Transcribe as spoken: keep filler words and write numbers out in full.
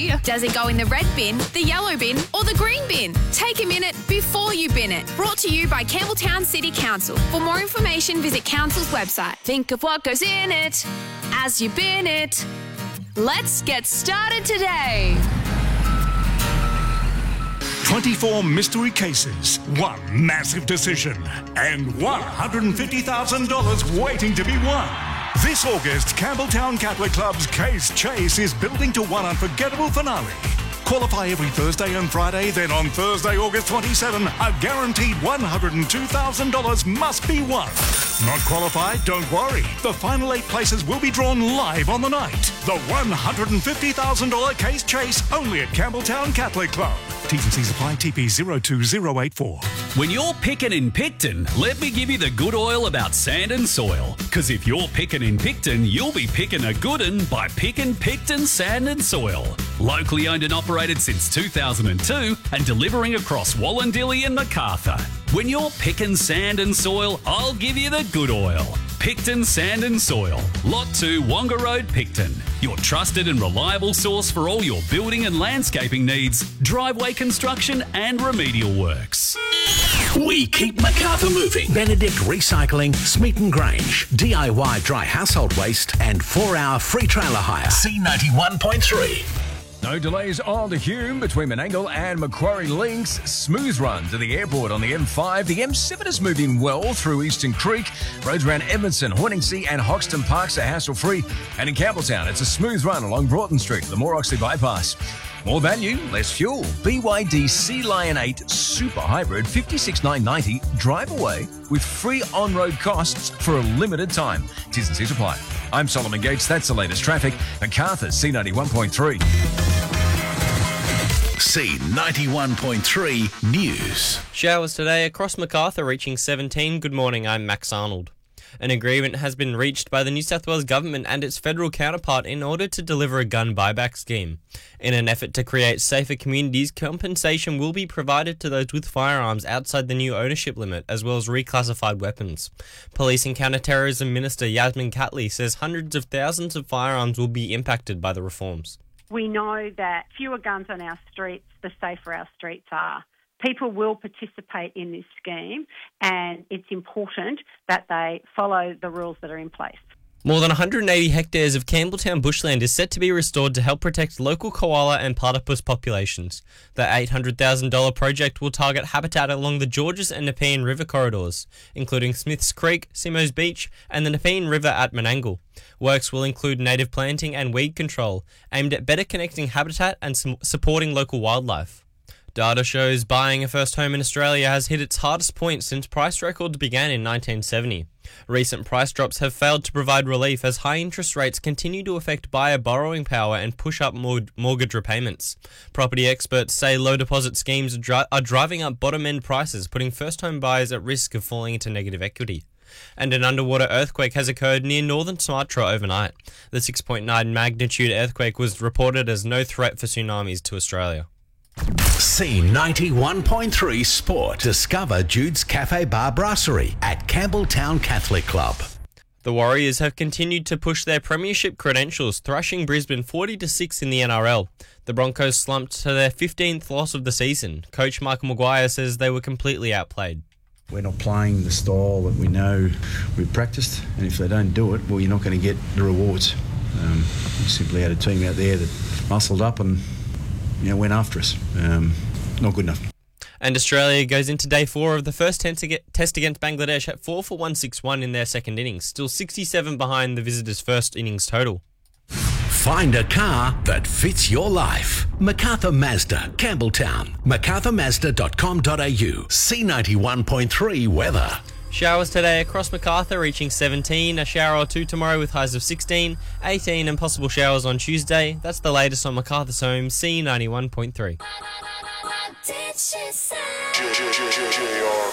you. Does it go in the red bin, the yellow bin, or the green bin? Take a minute before you bin it. Brought to you by Campbelltown City Council. For more information, visit council's website. Think of what goes in it as you bin it. Let's get started today. twenty-four mystery cases, one massive decision, and one hundred fifty thousand dollars waiting to be won. This August, Campbelltown Catholic Club's Case Chase is building to one unforgettable finale. Qualify every Thursday and Friday, then on Thursday, August twenty-seventh, a guaranteed one hundred two thousand dollars must be won. Not qualified? Don't worry. The final eight places will be drawn live on the night. The one hundred fifty thousand dollars Case Chase, only at Campbelltown Catholic Club. T's and C's apply. T P zero two zero eight four. When you're picking in Picton, let me give you the good oil about sand and soil. Because if you're picking in Picton, you'll be picking a good un by picking Picton Sand and Soil. Locally owned and operated since two thousand two and delivering across Wallandilly and Macarthur. When you're picking sand and soil, I'll give you the good oil. Picton Sand and Soil, Lot two, Wonga Road, Picton. Your trusted and reliable source for all your building and landscaping needs, driveway construction and remedial works. We keep Macarthur moving. Benedict Recycling, Smeaton Grange, D I Y dry household waste and four hour free trailer hire. C ninety-one point three. No delays on the Hume between Menangle and Macquarie Links. Smooth run to the airport on the M five. The M seven is moving well through Eastern Creek. Roads around Edmondson, Horningsea and Hoxton Parks are hassle-free. And in Campbelltown, it's a smooth run along Broughton Street, the Moore Oxley Bypass. More value, less fuel. B Y D Sea Lion eight Super Hybrid fifty-six thousand nine hundred ninety. Drive away with free on-road costs for a limited time. T's and C's apply. I'm Solomon Gates. That's the latest traffic. Macarthur, C ninety-one point three. C ninety-one point three News. Showers today across Macarthur reaching seventeen. Good morning, I'm Max Arnold. An agreement has been reached by the New South Wales Government and its federal counterpart in order to deliver a gun buyback scheme. In an effort to create safer communities, compensation will be provided to those with firearms outside the new ownership limit, as well as reclassified weapons. Police and Counter-Terrorism Minister Yasmin Catley says hundreds of thousands of firearms will be impacted by the reforms. We know that fewer guns on our streets, the safer our streets are. People will participate in this scheme, and it's important that they follow the rules that are in place. More than one hundred eighty hectares of Campbelltown bushland is set to be restored to help protect local koala and platypus populations. The eight hundred thousand dollars project will target habitat along the Georges and Nepean River corridors, including Smiths Creek, Simo's Beach, and the Nepean River at Menangle. Works will include native planting and weed control, aimed at better connecting habitat and su- supporting local wildlife. Data shows buying a first home in Australia has hit its hardest point since price records began in nineteen seventy. Recent price drops have failed to provide relief as high interest rates continue to affect buyer borrowing power and push up mortgage repayments. Property experts say low deposit schemes are, dri- are driving up bottom-end prices, putting first-home buyers at risk of falling into negative equity. And an underwater earthquake has occurred near northern Sumatra overnight. The six point nine magnitude earthquake was reported as no threat for tsunamis to Australia. C ninety-one point three Sport. Discover Jude's Cafe Bar Brasserie at Campbelltown Catholic Club. The Warriors have continued to push their premiership credentials, thrashing Brisbane forty to six in the N R L. The Broncos slumped to their fifteenth loss of the season. Coach Michael Maguire says they were completely outplayed. We're not playing the style that we know we've practiced, and if they don't do it, well, you're not going to get the rewards. Um, we simply had a team out there that muscled up and you know, went after us. Um, not good enough. And Australia goes into day four of the first test against Bangladesh at four for one sixty-one in their second innings, still sixty-seven behind the visitors' first innings total. Find a car that fits your life. Macarthur Mazda, Campbelltown. macarthur mazda dot com dot a u. C ninety-one point three weather. Showers today across Macarthur reaching seventeen, a shower or two tomorrow with highs of sixteen, eighteen and possible showers on Tuesday. That's the latest on Macarthur's home, C ninety-one point three.